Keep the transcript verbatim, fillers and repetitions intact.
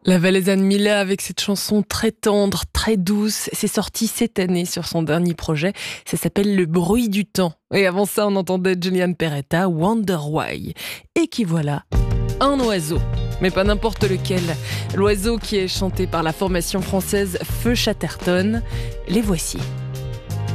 La Valaisanne Mila avec cette chanson très tendre, très douce, c'est sorti cette année sur son dernier projet. Ça s'appelle Le bruit du temps. Et avant ça, on entendait Julian Peretta, Wonder Why. Et qui voilà, un oiseau. Mais pas n'importe lequel. L'oiseau qui est chanté par la formation française Feu Chatterton. Les voici.